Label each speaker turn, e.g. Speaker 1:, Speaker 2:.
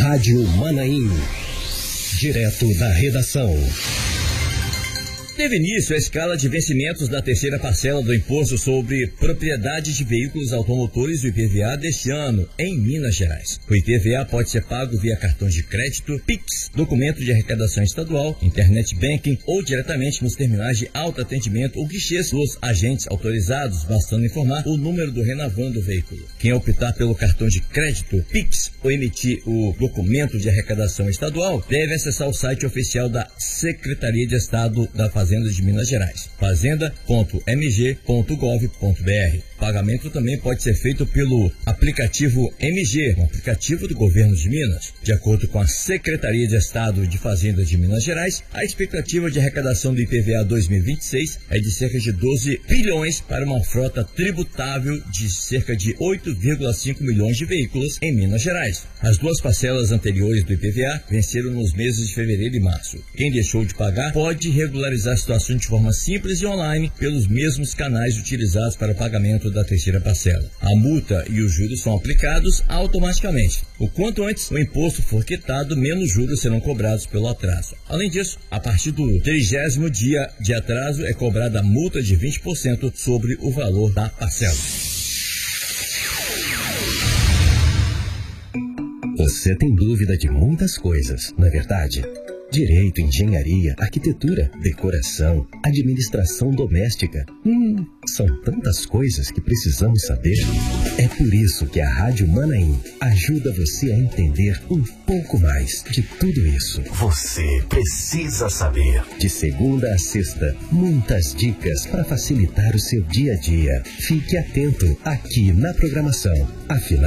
Speaker 1: Rádio Manaim. Direto da redação.
Speaker 2: Teve início a escala de vencimentos da terceira parcela do Imposto sobre Propriedade de Veículos Automotores, o IPVA, deste ano, em Minas Gerais. O IPVA pode ser pago via cartão de crédito, Pix, documento de arrecadação estadual, internet banking ou diretamente nos terminais de autoatendimento ou guichês dos agentes autorizados, bastando informar o número do Renavan do veículo. Quem optar pelo cartão de crédito, Pix, ou emitir o documento de arrecadação estadual, deve acessar o site oficial da Secretaria de Estado da Fazenda de Minas Gerais, fazenda.mg.gov.br. O pagamento também pode ser feito pelo aplicativo MG, um aplicativo do governo de Minas. De acordo com a Secretaria de Estado de Fazenda de Minas Gerais, a expectativa de arrecadação do IPVA 2026 é de cerca de 12 bilhões para uma frota tributável de cerca de 8,5 milhões de veículos em Minas Gerais. As duas parcelas anteriores do IPVA venceram nos meses de fevereiro e março. Quem deixou de pagar pode regularizar a situação de forma simples e online pelos mesmos canais utilizados para o pagamento da terceira parcela. A multa e os juros são aplicados automaticamente. O quanto antes o imposto for quitado, menos juros serão cobrados pelo atraso. Além disso, a partir do 30º dia de atraso é cobrada a multa de 20% sobre o valor da parcela.
Speaker 1: Você tem dúvida de muitas coisas, não é verdade? Direito, engenharia, arquitetura, decoração, administração doméstica. São tantas coisas que precisamos saber. É por isso que a Rádio Manaim ajuda você a entender um pouco mais de tudo isso. Você precisa saber. De segunda a sexta, muitas dicas para facilitar o seu dia a dia. Fique atento aqui na programação. Afinal,